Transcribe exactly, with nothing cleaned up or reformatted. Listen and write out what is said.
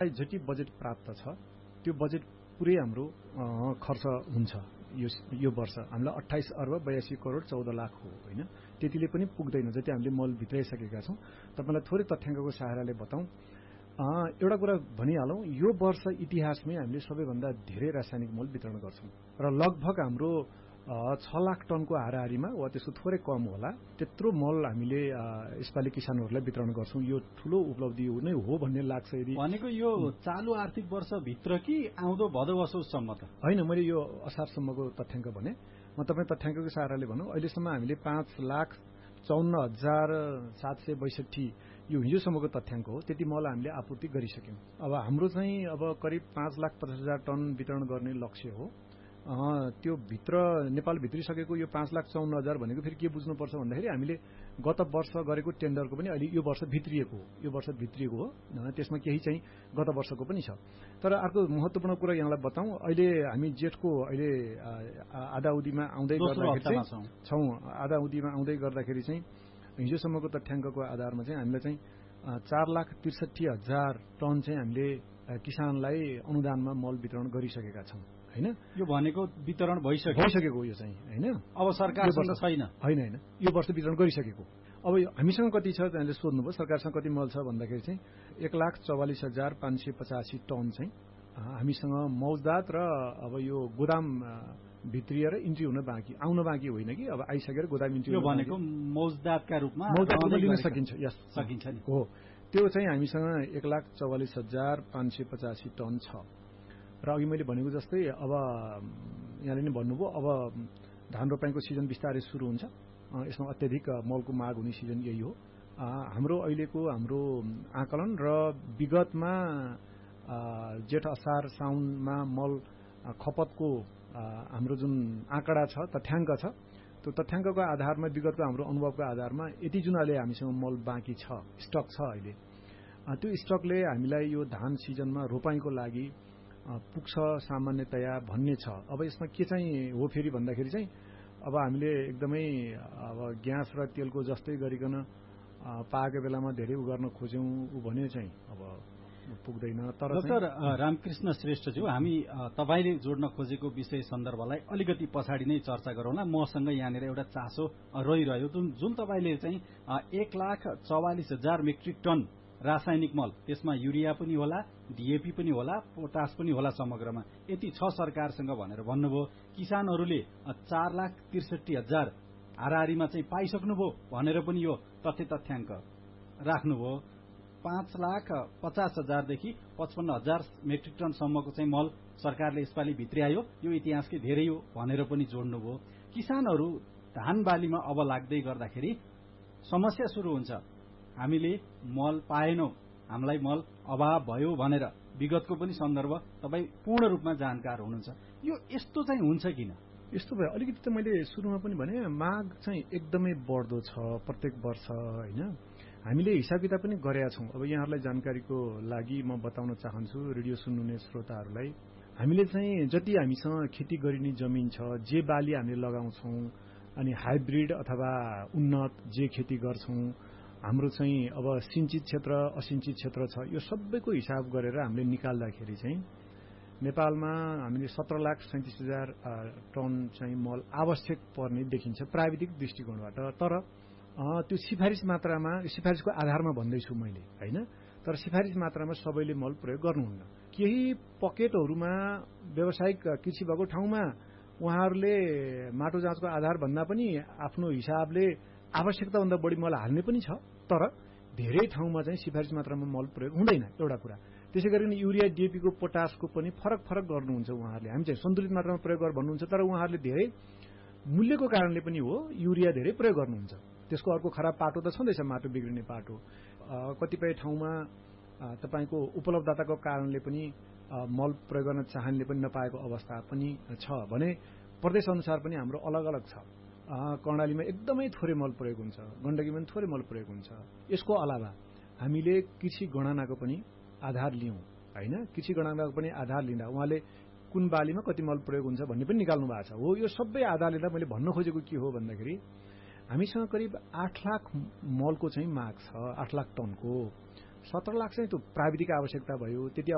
हामीलाई जति बजेट प्राप्त छ त्यो बजेट पुरै हाम्रो खर्च हुन्छ यो यो वर्ष हामीलाई अट्ठाइस अर्ब बयासी करोड चौध लाख हो होइन त्यतिले पनि पुग्दैन जति हामीले मल भित्राइसकेका छौँ तपाईलाई थोरै तथ्याङ्कको सहाराले बताउँ एउटा कुरा भनिहालौँ यो वर्ष इतिहासमै हामीले सबैभन्दा धेरै रासायनिक मल वितरण गर्छौँ र लगभग हाम्रो छ लाख टनको हाराहारीमा वा त्यसको थोरै कम होला त्यत्रो मल हामीले यसपालि किसानहरूलाई वितरण गर्छौँ यो ठूलो उपलब्धि नै हो भन्ने लाग्छ यदि भनेको यो चालु आर्थिक वर्षभित्र कि आउँदो भदौ असोजसम्म त होइन मैले यो असारसम्मको तथ्याङ्क भने म तपाईँ तथ्याङ्कको सहाराले भनौँ अहिलेसम्म हामीले पाँच लाख चौन्न हजार सात सय बैसठी यो हिजोसम्मको तथ्याङ्क हो त्यति मल हामीले आपूर्ति गरिसक्यौँ अब हाम्रो चाहिँ अब करिब पाँच लाख पचास हजार टन वितरण गर्ने लक्ष्य हो त्यो भित्र नेपाल भित्रिसकेको यो पाँच लाख चौन्न हजार भनेको फेरि के बुझ्नुपर्छ भन्दाखेरि हामीले गत वर्ष गरेको टेन्डरको पनि अहिले यो वर्ष भित्रिएको हो यो वर्ष भित्रिएको हो त्यसमा केही चाहिँ गत वर्षको पनि छ तर अर्को महत्त्वपूर्ण कुरा यहाँलाई बताउँ अहिले हामी जेठको अहिले आधा उदीमा आउँदै गर्दाखेरि छौँ आधा उदीमा आउँदै गर्दाखेरि चाहिँ हिजोसम्मको तथ्याङ्कको आधारमा चाहिँ हामीले चाहिँ चार लाख त्रिसठी हजार टन चाहिँ हामीले किसानलाई अनुदानमा मल वितरण गरिसकेका छौँ हैन यो भनेको वितरण भइसक्यो भइसकेको यो चाहिँ हैन अब सरकारसँग छैन हैन हैन यो वर्ष वितरण गरिसकेको अब हामीसँग कति छ त्यसले सोध्नुभयो सरकारसँग कति मल छ भन्दाखेरि चाहिँ एक लाख चौवालिस हजार पाँच सय पचासी टन चाहिँ हामीसँग मौजदात र अब यो गोदाम भित्रिएर इन्ट्री हुन बाँकी आउन बाँकी होइन कि अब आइसकेर गोदाम इन्ट्री यो भनेको मौजदातका रूपमा मौजदात लिन सकिन्छ यस सकिन्छ नि हो त्यो चाहिँ हामीसँग एक लाख चौवालिस हजार पाँच सय पचासी टन छ र अघि मैले भनेको जस्तै अब यहाँले नै भन्नुभयो अब धान रोपाइँको सिजन बिस्तारै सुरु हुन्छ यसमा अत्यधिक मलको माग हुने सिजन यही हो हाम्रो अहिलेको हाम्रो आकलन र विगतमा जेठ असार साउनमा मल खपतको हाम्रो जुन आँकडा छ तथ्याङ्क छ त्यो तथ्याङ्कको आधारमा विगतको हाम्रो अनुभवको आधारमा यति जुन अहिले हामीसँग मल बाँकी छ स्टक छ अहिले त्यो स्टकले हामीलाई यो धान सिजनमा रोपाइँको लागि पुग्छ सामान्यतया भन्ने छ अब यसमा के चाहिँ हो फेरि भन्दाखेरि चाहिँ अब हामीले एकदमै अब ग्यास र तेलको जस्तै गरिकन पाएको बेलामा धेरै उ गर्न खोज्यौँ उ भने चाहिँ अब पुग्दैन तर डाक्टर रामकृष्ण श्रेष्ठज्यू हामी तपाईले जोड्न खोजेको विषय सन्दर्भलाई अलिकति पछाडि नै चर्चा गरौँला मसँग यहाँनिर एउटा चासो रहिरह्यो जुन तपाईले चाहिँ एक लाख चौवालिस हजार मेट्रिक टन रासायनिक मल त्यसमा युरिया पनि होला डीएपी पनि होला पोटास पनि होला समग्रमा यति छ सरकारसँग भनेर भन्नुभयो किसानहरूले चार लाख त्रिसठी हजार हाराहारीमा चाहिँ पाइसक्नुभयो भनेर पनि यो तथ्य तथ्याङ्क राख्नुभयो पाँच लाख पचास हजारदेखि पचपन्न हजार मेट्रिक टनसम्मको चाहिँ मल सरकारले यसपालि भित्र्यायो यो इतिहासकै धेरै हो भनेर पनि जोड्नुभयो किसानहरू धान बालीमा अब लाग्दै गर्दाखेरि समस्या सुरु हुन्छ हामीले मल पाएनौं हामीलाई मल अभाव भयो भनेर विगतको पनि सन्दर्भ तपाई पूर्ण रूपमा जानकार हुनुहुन्छ यो यस्तो चाहिँ हुन्छ किन यस्तो भयो अलिकति त मैले सुरुमा पनि भने माग चाहिँ एकदमै बढ्दो छ प्रत्येक वर्ष हैन हामीले हिसाब किताब पनि गरेका छौं अब यहाँहरूलाई जानकारीको लागि म बताउन चाहन्छु रेडियो सुन्नुहुने श्रोताहरूलाई हामीले चाहिँ जति हामीसँग खेती गरिने जमिन छ जे बाली हामीले लगाउँछौं अनि हाइब्रिड अथवा उन्नत जे खेती गर्छौं हाम्रो चाहिँ अब सिंचित क्षेत्र असिंचित क्षेत्र छ यो सबैको हिसाब गरेर हामीले निकाल्दाखेरि चाहिँ नेपालमा हामीले सत्र लाख सैंतीस हजार टन चाहिँ मल आवश्यक पर्ने देखिन्छ प्राविधिक दृष्टिकोणबाट तर त्यो सिफारिस मात्रामा सिफारिसको आधारमा भन्दैछु मैले हैन तर सिफारिस मात्रामा सबैले मल प्रयोग गर्नुहुन्न केही पकेटहरूमा व्यावसायिक कृषि भएको ठाउँमा उहाँहरूले माटो जाँचको आधार भन्दा पनि आफ्नो हिसाबले आवश्यकताभन्दा बढी मल हाल्ने पनि छ तर धेरै ठाउँमा चाहिँ सिफारिस मात्रामा मल प्रयोग हुँदैन एउटा कुरा त्यसै गरी युरिया डीएपी को पोटासको पनि फरक फरक गर्नुहुन्छ उहाँहरूले हामी चाहिँ सन्तुलित मात्रामा प्रयोग गर भन्नुहुन्छ तर उहाँहरूले धेरै मूल्यको कारणले पनि हो युरिया धेरै प्रयोग गर्नुहुन्छ त्यसको अर्को खराब पाटो त छँदैछ माटो बिग्रिने पाटो कतिपय ठाउँमा तपाईको उपलब्धताको कारणले पनि मल प्रयोग गर्न चाहनेले पनि नपाएको अवस्था पनि छ भने प्रदेश अनुसार पनि हाम्रो अलग अलग छ कर्णालीमा एकदमै थोरै मल प्रयोग हुन्छ गण्डकीमा पनि थोरै मल प्रयोग हुन्छ यसको अलावा हामीले कृषि गणनाको पनि आधार लियौं हैन कृषि गणनाको पनि आधार लिँदा उहाँले कुन बालीमा कति मल प्रयोग हुन्छ भन्ने पनि निकाल्नु भएको छ हो यो सबै आधार लिँदा मैले भन्न खोजेको के हो भन्दाखेरि हामीसँग करिब आठ लाख मलको चाहिँ माग छ आठ लाख टनको सत्र लाख चाहिँ त्यो प्राविधिक आवश्यकता भयो त्यति